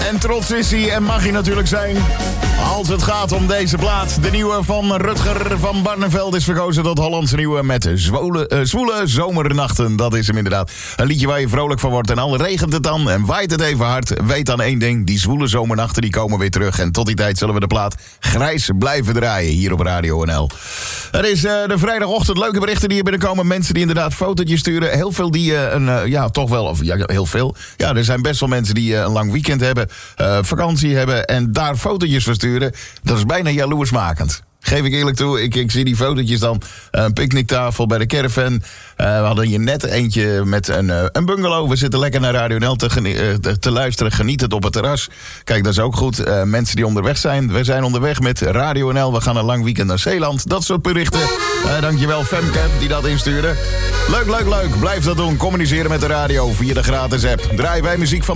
En trots is hij en mag hij natuurlijk zijn. Als het gaat om deze plaat. De nieuwe van Rutger van Barneveld is verkozen tot Hollandse nieuwe met zwoele zomernachten. Dat is hem inderdaad. Een liedje waar je vrolijk van wordt. En al regent het dan en waait het even hard. Weet dan één ding. Die zwoele zomernachten die komen weer terug. En tot die tijd zullen we de plaat grijs blijven draaien hier op Radio NL. Het is de vrijdagochtend. Leuke berichten die er binnenkomen. Mensen die inderdaad fotootjes sturen. Heel veel die heel veel. Ja, er zijn best wel mensen die een lang weekend hebben. Vakantie hebben en daar fotootjes van sturen. Dat is bijna jaloersmakend. Geef ik eerlijk toe, ik zie die fotootjes dan. Een picknicktafel bij de caravan. We hadden hier net eentje met een bungalow. We zitten lekker naar Radio NL te luisteren. Genieten op het terras. Kijk, dat is ook goed. Mensen die onderweg zijn. We zijn onderweg met Radio NL. We gaan een lang weekend naar Zeeland. Dat soort berichten. Dankjewel Femke die dat instuurde. Leuk. Blijf dat doen. Communiceren met de radio via de gratis app. Draaien wij muziek van